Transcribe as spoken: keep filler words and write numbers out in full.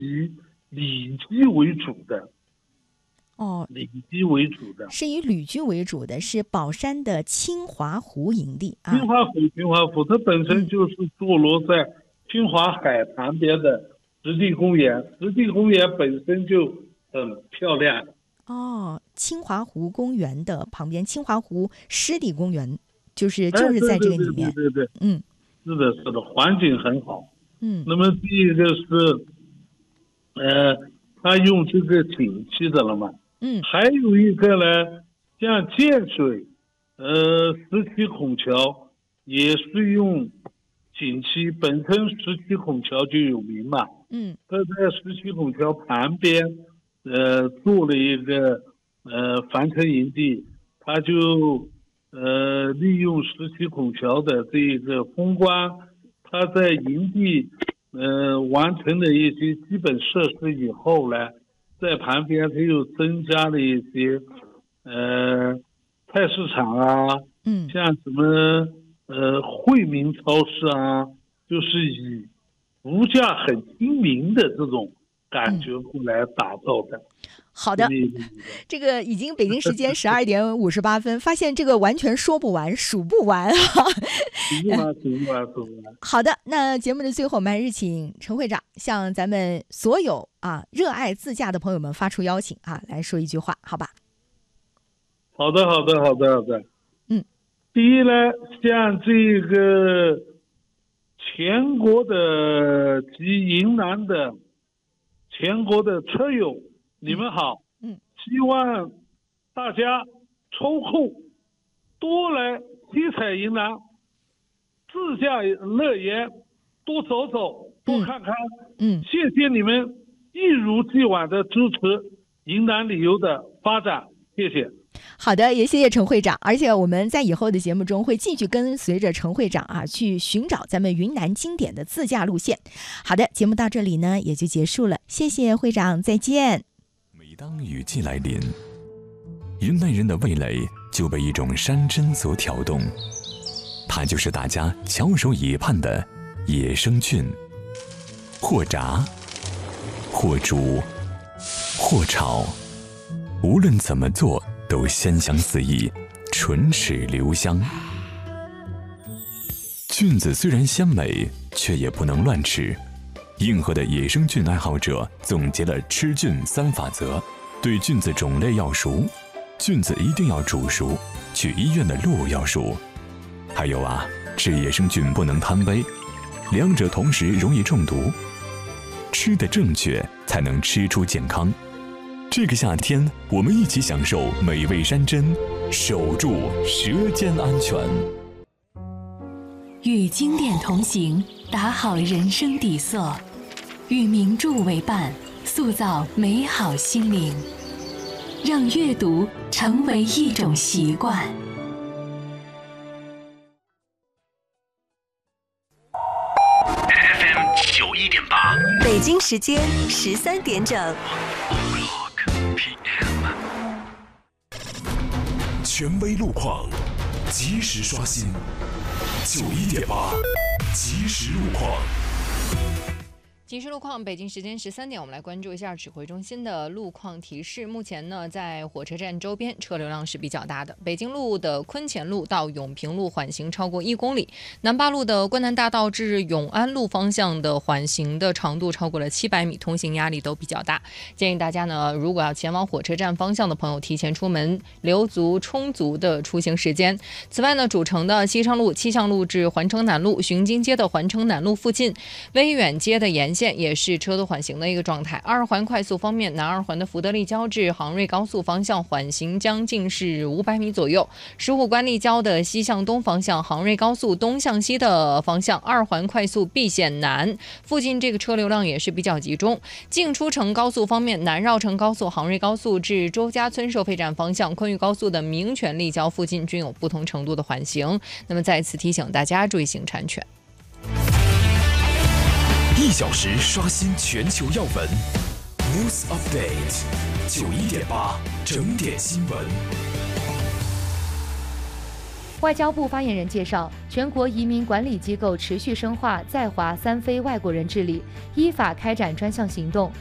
以里脊为主的。 哦， 里脊为主的， 是以旅居为主的，是宝山的清华湖营地啊。 清华湖，清华湖，它本身就是坐落在清华海旁边的湿地公园，湿地公园本身就很漂亮。 哦，清华湖公园的旁边，清华湖湿地公园就是就是在这个里面。 哎、对, 对, 对, 对对， 嗯， 是的，是的，环境很好。 嗯， 那么第一个是，呃，他用这个景气的了嘛。 嗯， 还有一个呢，像建水，呃，石梯孔桥也是用锦旗，本身石梯孔桥就有名嘛。 嗯， 他在石梯孔桥旁边，呃，做了一个呃帆船营地，他就呃利用石梯孔桥的这一个风光，他在营地呃完成了一些基本设施以后呢。在旁边，它又增加了一些，呃，菜市场啊， 嗯， 像什么呃惠民超市啊，就是以物价很亲民的这种感觉过来打造的。 嗯、好的，这个已经北京时间十二点五十八分，发现这个完全说不完、数不完啊。 数不完，数不完，数不完。 好的，那节目的最后，我们还是请陈会长向咱们所有啊热爱自驾的朋友们发出邀请啊，来说一句话，好吧？ 好的，好的，好的，好的。 嗯， 第一呢，像这个全国的及云南的全国的车友，你们好。 嗯， 希望大家抽空多来七彩云南自驾乐园多走走，多看看。 嗯， 谢谢你们一如既往的支持云南旅游的发展，谢谢。 好的，也谢谢陈会长，而且我们在以后的节目中会继续跟随着陈会长啊，去寻找咱们云南经典的自驾路线。好的，节目到这里呢也就结束了，谢谢会长，再见。 每当雨季来临，云南人的味蕾就被一种山珍所挑动，它就是大家翘首以盼的野生菌，或炸，或煮，或炒，无论怎么做都鲜香四溢，唇齿留香。菌子虽然鲜美，却也不能乱吃。硬核的野生菌爱好者总结了吃菌三法则：对菌子种类要熟，菌子一定要煮熟，去医院的路要熟。还有啊，吃野生菌不能贪杯，两者同时容易中毒。吃得正确，才能吃出健康。这个夏天，我们一起享受美味山珍，守住舌尖安全。 与经典同行，打好人生底色；与名著为伴，塑造美好心灵。让阅读成为一种习惯。 F M 九一点八， 北京时间十三点整。 权威路况，及时刷新。九一点八，即时路况。 即时路况，北京时间十三点，我们来关注一下指挥中心的路况提示。目前呢，在火车站周边车流量是比较大的。北京路的昆前路到永平路缓行超过一公里，南八路的关南大道至永安路方向的缓行的长度超过了七百米，通行压力都比较大。建议大家呢，如果要前往火车站方向的朋友，提前出门，留足充足的出行时间。此外呢，主城的西昌路、气象路至环城南路、巡京街的环城南路附近、威远街的沿线也是车多缓行的一个状态。二环快速方面，南二环的福德立交至杭瑞高速方向缓行将近是五百米左右。石虎关立交的西向东方向，杭瑞高速东向西的方向，二环快速毕县南附近这个车流量也是比较集中。进出城高速方面，南绕城高速、杭瑞高速至周家村收费站方向、昆玉高速的民权立交附近均有不同程度的缓行。那么再次提醒大家注意行车安全。 一小时刷新全球要闻 ，News Update， 九一点八整点新闻。 外交部发言人介绍，全国移民管理机构持续深化在华三非外国人治理，依法开展专项行动，